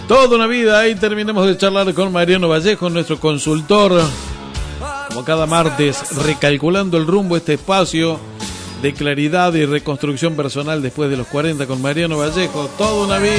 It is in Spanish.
Toda una vida. Ahí terminamos de charlar con Mariano Vallejo, nuestro consultor, como cada martes, recalculando el rumbo a este espacio de claridad y reconstrucción personal después de los 40 con Mariano Vallejo. Toda una vida.